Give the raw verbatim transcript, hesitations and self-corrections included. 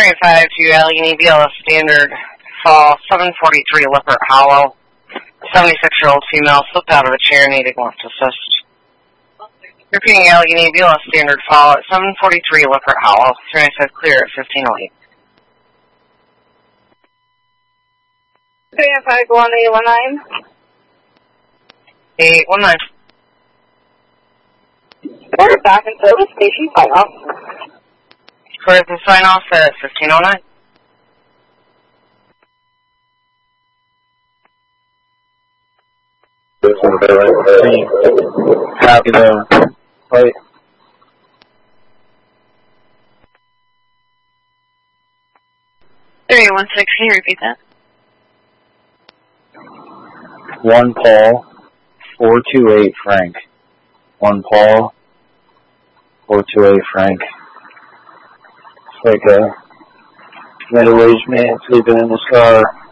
five to L U N E B L S Standard, fall seven forty-three Lippert Hollow. seventy-six-year-old female slipped out of a chair, needing lift assist. Repeating L U N E B L S Standard, fall at seven forty-three Lippert Hollow. three ninety-five clear at fifteen oh eight. three nine five, go on eight one nine. eight one nine. Order back in service, station sign off. Clear to sign off at fifteen oh nine. Copy though. Wait. three one six, can you repeat that? One Paul, four two eight Frank. One Paul, four two eight Frank. It's like a middle-aged man sleeping in his car.